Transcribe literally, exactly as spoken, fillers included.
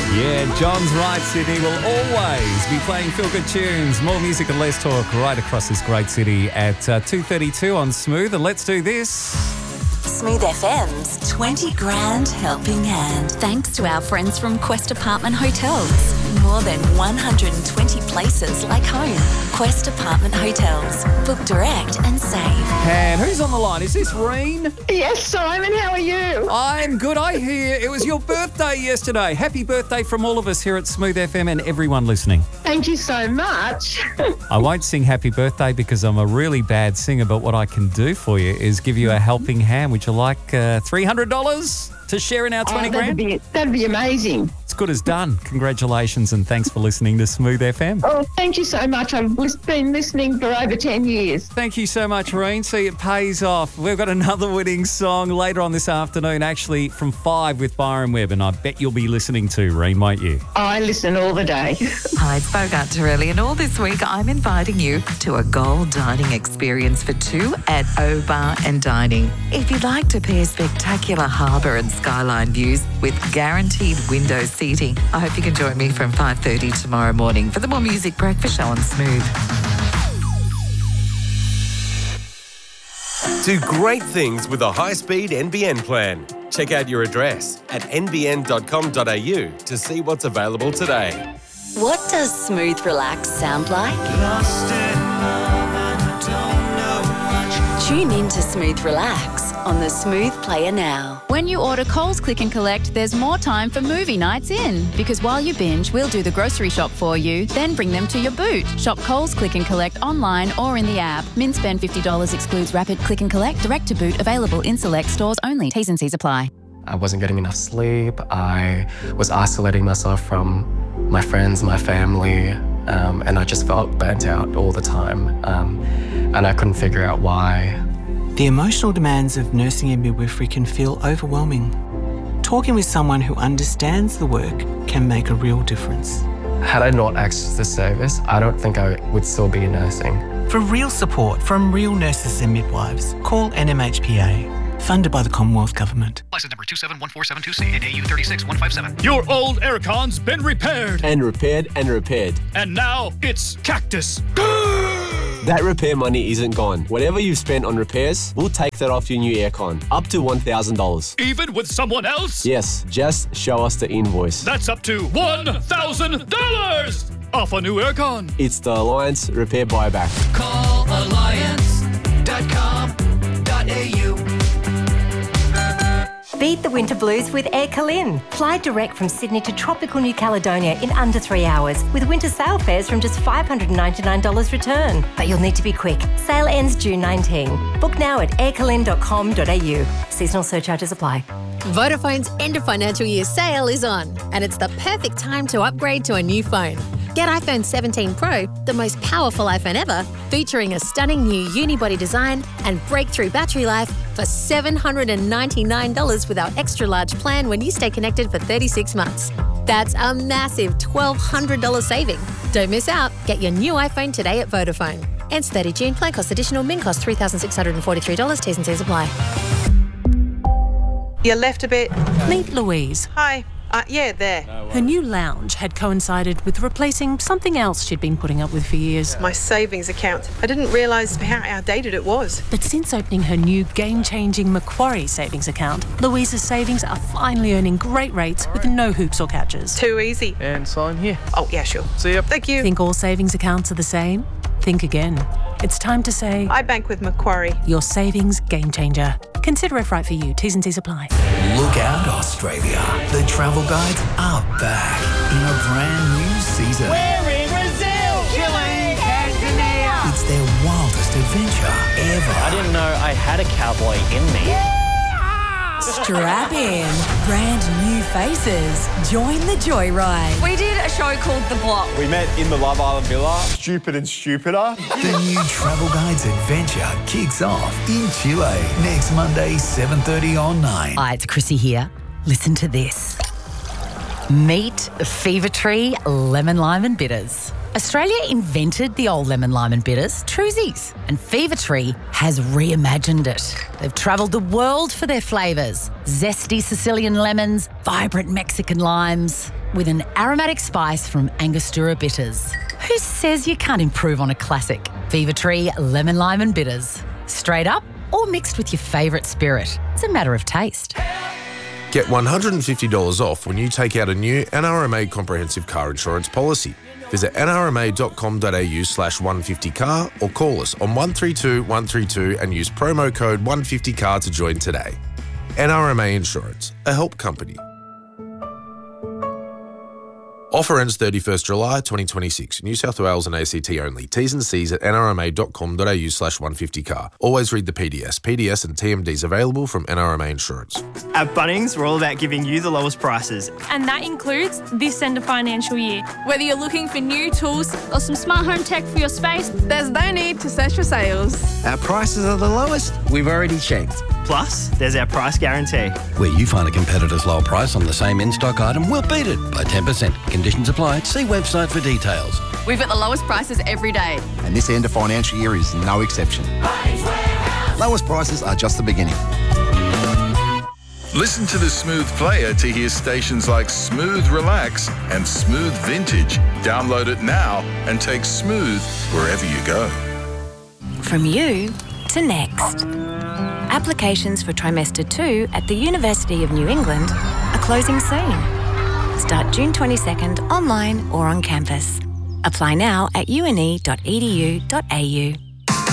Yeah, John's right, Sydney will always be playing feel-good tunes. More music and less talk right across this great city at uh, two thirty-two on Smooth. And let's do this. Smooth F M's twenty grand helping hand. Thanks to our friends from Quest Apartment Hotels. More than one hundred twenty places like home. Quest Apartment Hotels. Book direct and save. And who's on the line? Is this Reen? Yes, Simon, how are you? I'm good. I hear it was your birthday yesterday. Happy birthday from all of us here at Smooth F M and everyone listening. Thank you so much. I won't sing happy birthday because I'm a really bad singer, but what I can do for you is give you a helping hand. Would you like uh, three hundred dollars to share in our twenty oh, grand? that'd Be, that'd be amazing. It's good as done. Congratulations and thanks for listening to Smooth F M. Oh, thank you so much. I've been listening for over ten years. Thank you so much, Reen. See, it pays off. We've got another winning song later on this afternoon, actually from five with Byron Webb, and I bet you'll be listening to, Reen, won't you? I listen all the day. Hi, it's Bogart Torelli, and all this week I'm inviting you to a gold dining experience for two at O Bar and Dining. If you'd like to pair spectacular harbour and skyline views with guaranteed window seating, I hope you can join me from five thirty tomorrow morning for the More Music Breakfast Show on Smooth. Do great things with a high-speed N B N plan. Check out your address at n b n dot com dot a u to see what's available today. What does smooth relax sound like? Tune in to Smooth Relax on the Smooth Player now. When you order Coles Click and Collect, there's more time for movie nights in. Because while you binge, we'll do the grocery shop for you, then bring them to your boot. Shop Coles Click and Collect online or in the app. Min spend fifty dollars excludes rapid click and collect, direct to boot, available in select stores only. T's and C's apply. I wasn't getting enough sleep. I was isolating myself from my friends, my family, um, and I just felt burnt out all the time. Um, and I couldn't figure out why. The emotional demands of nursing and midwifery can feel overwhelming. Talking with someone who understands the work can make a real difference. Had I not accessed this service, I don't think I would still be nursing. For real support from real nurses and midwives, call N M H P A. Funded by the Commonwealth Government. License number two seven one four seven two C and A U three six one five seven. Your old aircon's been repaired. And repaired and repaired. And now it's Cactus. That repair money isn't gone. Whatever you've spent on repairs, we'll take that off your new aircon. Up to one thousand dollars. Even with someone else? Yes, just show us the invoice. That's up to one thousand dollars off a new aircon. It's the Alliance Repair Buyback. Call alliance dot com dot a u. Beat the winter blues with Air Calin. Fly direct from Sydney to tropical New Caledonia in under three hours with winter sale fares from just five hundred ninety-nine dollars return. But you'll need to be quick. Sale ends June nineteenth. Book now at air calin dot com dot a u. Seasonal surcharges apply. Vodafone's end of financial year sale is on, and it's the perfect time to upgrade to a new phone. Get iPhone seventeen Pro, the most powerful iPhone ever, featuring a stunning new unibody design and breakthrough battery life for seven hundred ninety-nine dollars with our extra large plan when you stay connected for thirty-six months. That's a massive twelve hundred dollars saving. Don't miss out. Get your new iPhone today at Vodafone. Ends thirtieth of June. Plan cost additional. Min cost three thousand six hundred forty-three dollars. T's and C's apply. You left a bit. Meet Louise. Hi. Uh, yeah, there. Her new lounge had coincided with replacing something else she'd been putting up with for years. My savings account. I didn't realise how outdated it was. But since opening her new game-changing Macquarie savings account, Louise's savings are finally earning great rates with no hoops or catches. Too easy. And sign here. Oh, yeah, sure. See ya. Thank you. Think all savings accounts are the same? Think again. It's time to say... I bank with Macquarie. Your savings game changer. Consider if right for you. T's and C's apply. Look out, Australia. The travel guides are back in a brand new season. We're in Brazil, Chile, Tanzania. It's their wildest adventure ever. I didn't know I had a cowboy in me. Strap in. Brand new faces. Join the joyride. We did a show called The Block. We met in the Love Island Villa. Stupid and stupider. The new Travel Guides adventure kicks off in Chile next Monday, seven thirty on nine. Hi, it's Chrissy here. Listen to this. Meet Fever Tree Lemon Lime and Bitters. Australia invented the old lemon lime and bitters, Truzies, and Fever Tree has reimagined it. They've travelled the world for their flavours. Zesty Sicilian lemons, vibrant Mexican limes. with an aromatic spice from Angostura Bitters. Who says you can't improve on a classic? Fever-Tree Lemon Lime and Bitters. Straight up or mixed with your favourite spirit. It's a matter of taste. Get one hundred fifty dollars off when you take out a new N R M A comprehensive car insurance policy. Visit nrma.com.au slash 150car or call us on one three two one three two and use promo code one fifty car to join today. N R M A Insurance, a help company. Offer ends thirty-first July twenty twenty-six. New South Wales and A C T only. T's and C's at nrma.com.au slash 150car. Always read the P D S. P D S and T M Ds available from N R M A Insurance. At Bunnings, we're all about giving you the lowest prices. And that includes this end of financial year. Whether you're looking for new tools or some smart home tech for your space, there's no need to search for sales. Our prices are the lowest we've already checked. Plus, there's our price guarantee. Where you find a competitor's low price on the same in-stock item, we'll beat it by ten percent. Conditions apply. See website for details. We've got the lowest prices every day. And this end of financial year is no exception. Lowest prices are just the beginning. Listen to the Smooth Player to hear stations like Smooth Relax and Smooth Vintage. Download it now and take Smooth wherever you go. From you to next. Applications for trimester two at the University of New England are closing soon. Start June twenty-second online or on campus. Apply now at u n e dot e d u dot a u.